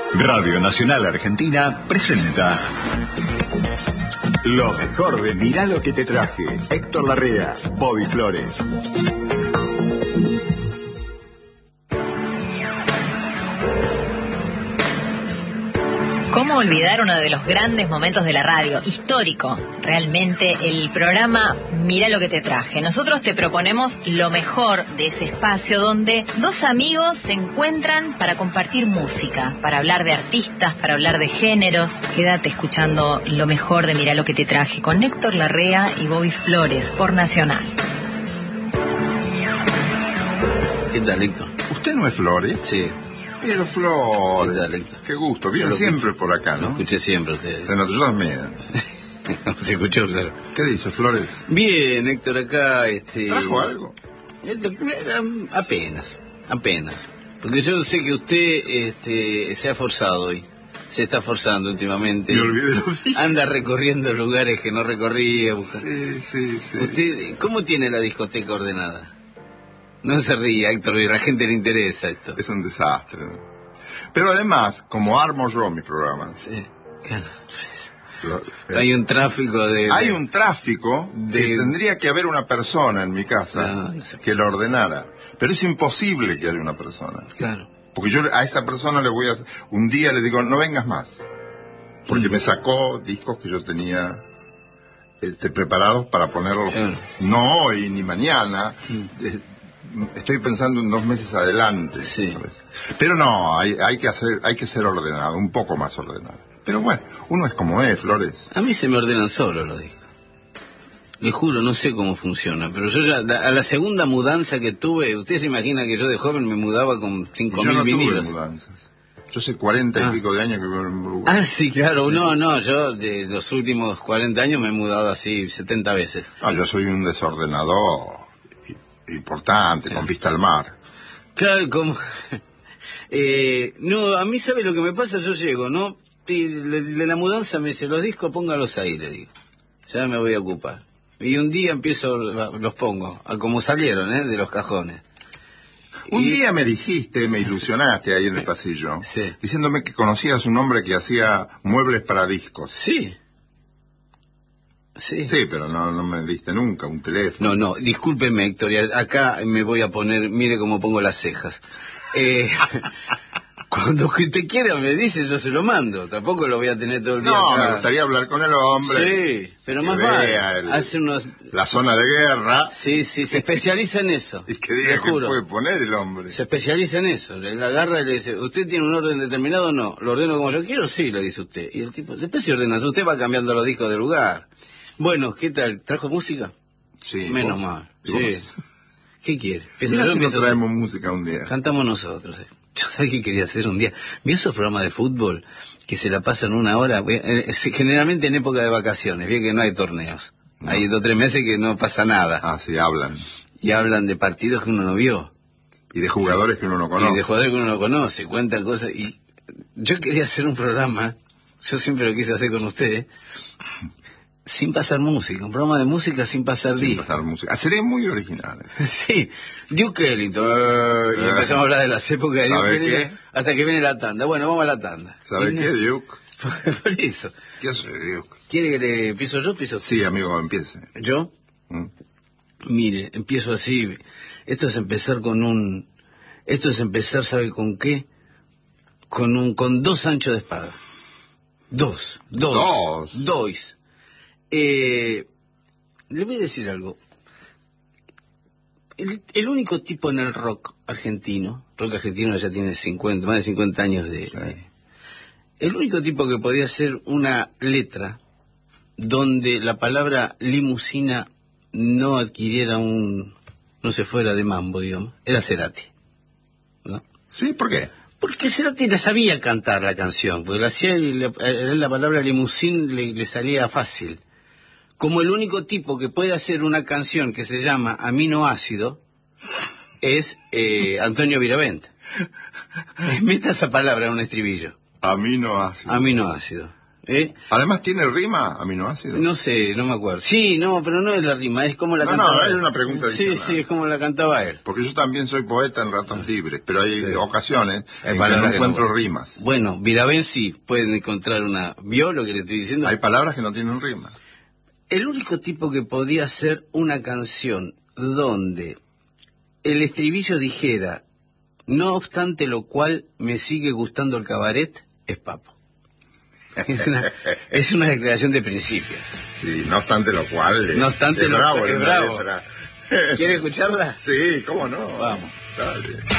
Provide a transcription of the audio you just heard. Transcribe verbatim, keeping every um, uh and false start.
Radio Nacional Argentina presenta lo mejor de Mirá lo que te traje. Héctor Larrea, Bobby Flores. ¿Cómo olvidar uno de los grandes momentos de la radio? Histórico, realmente, el programa Mirá lo que te traje. Nosotros te proponemos lo mejor de ese espacio donde dos amigos se encuentran para compartir música, para hablar de artistas, para hablar de géneros. Quédate escuchando lo mejor de Mirá lo que te traje con Héctor Larrea y Bobby Flores por Nacional. ¿Qué tal, Héctor? ¿Usted no es Flores? Sí. Pero Flores, ¿Qué tal, Héctor? Qué gusto, viene siempre por acá, ¿no? Lo escuché siempre ustedes. Se notó, yo también. Se escuchó, claro. ¿Qué dice, Flores? Bien, Héctor, acá, este... ¿Trajo algo? Apenas, apenas. Porque yo sé que usted este, se ha forzado hoy. Se está forzando últimamente. Me olvidé lo que... Anda recorriendo lugares que no recorría. Sí, sí, sí. ¿Usted cómo tiene la discoteca ordenada? No se ría, Héctor, y a la gente le interesa esto. Es un desastre, ¿no? Pero además, como armo yo mi programa... Sí, claro. Lo, eh, hay un tráfico de... Hay un tráfico de... que tendría que haber una persona en mi casa no, no sé. que lo ordenara. Pero es imposible que haya una persona. Claro. Porque yo a esa persona le voy a... Un día le digo, no vengas más. Porque mm. me sacó discos que yo tenía... Este, preparados para ponerlos. Claro. No hoy ni mañana. Mm. Eh, Estoy pensando en dos meses adelante. Sí. Pero no, hay, hay que hacer, hay que ser ordenado, un poco más ordenado. Pero bueno, uno es como es, Flores. A mí se me ordenan solo los discos. Le juro, no sé cómo funciona, pero yo ya, a la segunda mudanza que tuve, usted se imagina que yo de joven me mudaba con cinco mil no vinilos. Tuve mudanzas. Yo hace cuarenta ah. y pico de años que vivo en Uruguay. Ah, sí, claro, no, no, yo de los últimos cuarenta años me he mudado así setenta veces. Ah, yo soy un desordenador importante, claro. Con vista al mar. Claro, como... eh, no, a mí, ¿sabe lo que me pasa? Yo llego, ¿no? De la mudanza me dice, los discos póngalos ahí, le digo. Ya me voy a ocupar. Y un día empiezo, los pongo, a como salieron, ¿eh? De los cajones. Un y... día me dijiste, me ilusionaste ahí en el pasillo, sí. Diciéndome que conocías un hombre que hacía muebles para discos. Sí. Sí. Sí, pero no, no me diste nunca un teléfono. No, no, discúlpeme, Héctor, acá me voy a poner, mire cómo pongo las cejas. Eh, cuando que te quiera me dice, yo se lo mando, tampoco lo voy a tener todo el día. No, acá. me gustaría hablar con el hombre. Sí, pero más vale. Hace unos... La zona de guerra. Sí, sí, se especializa en eso. Y que diga que puede poner el hombre. Se especializa en eso, le agarra y le dice, ¿usted tiene un orden determinado o no? ¿Lo ordeno como yo quiero? Sí, le dice usted. Y el tipo, después se ordena, usted va cambiando los discos de lugar. Bueno, ¿qué tal? ¿Trajo música? Sí. Menos ¿vos? mal. Sí. ¿Qué quiere? Mira si nos traemos música un día. Cantamos nosotros. Eh. Yo sabía qué quería hacer un día. ¿Vio esos programas de fútbol que se la pasan una hora? Eh, generalmente en época de vacaciones. Bien que no hay torneos. No. Hay dos o tres meses que no pasa nada. Ah, sí, hablan. Y hablan de partidos que uno no vio. Y de jugadores que uno no conoce. Y de jugadores que uno no conoce. Cuentan cosas. Y yo quería hacer un programa. Yo siempre lo quise hacer con ustedes. Sin pasar música, un programa de música sin pasar Sin discos. pasar música. Sería muy original. Sí, Duke Ellington. Uh, y empezamos a hablar de las épocas de Duke Ellington hasta que viene la tanda. Bueno, vamos a la tanda. ¿Sabe qué, Duke? Por eso. ¿Qué hace, Duke? ¿Quiere que le empiezo yo? Empiezo sí, amigo, empiece. ¿Yo? ¿Mm? Mire, empiezo así. Esto es empezar con un... Esto es empezar, ¿sabe con qué? Con un con dos anchos de espada. Dos. Dos. Dos. Dos. Eh, le voy a decir algo. El, el único tipo en el rock argentino, rock argentino ya tiene cincuenta, más de cincuenta años de, sí. de... El único tipo que podía hacer una letra donde la palabra limusina no adquiriera un... no se fuera de mambo, digamos, era Cerati. ¿No? Sí, ¿por qué? Porque Cerati la sabía cantar la canción, porque la hacía y la, la palabra limusín le, le salía fácil. Como el único tipo que puede hacer una canción que se llama Aminoácido es eh, Antonio Viravent. Meta esa palabra en un estribillo. Aminoácido. Aminoácido. ¿Eh? Además, ¿tiene rima aminoácido? No sé, no me acuerdo. Sí, no, pero no es la rima, es como la no, cantaba No, él. es una pregunta Sí, adicional. sí, es como la cantaba él. Porque yo también soy poeta en ratos libres, pero hay Sí. ocasiones Hay en que palabras no que encuentro no- rimas. Bueno, Virabén sí, pueden encontrar una... ¿Vio lo que le estoy diciendo? Hay palabras que no tienen rimas. El único tipo que podía hacer una canción donde el estribillo dijera, no obstante lo cual me sigue gustando el cabaret, es Papo. Es una, es una declaración de principio. Sí, no obstante lo cual... eh, No obstante es lo bravo, cual- es una bravo. letra. ¿Quiere escucharla? Sí, cómo no. Vamos. Dale.